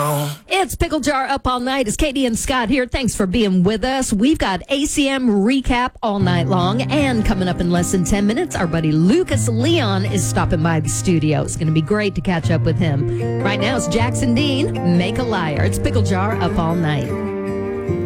down. It's Pickle Jar Up All Night. It's Katie and Scott here. Thanks for being with us. We've got ACM recap all night long. And coming up in less than 10 minutes, our buddy Lucas Leon is stopping by the studio. It's going to be great to catch up with him. Right now, it's Jackson Dean, Make a Liar. It's Pickle Jar Up All Night.